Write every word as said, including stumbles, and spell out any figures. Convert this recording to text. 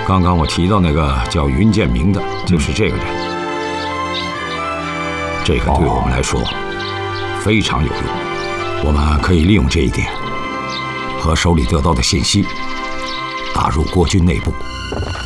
刚刚我提到那个叫云建明的，就是这个人。这个对我们来说非常有用，我们可以利用这一点，和手里得到的信息打入国军内部。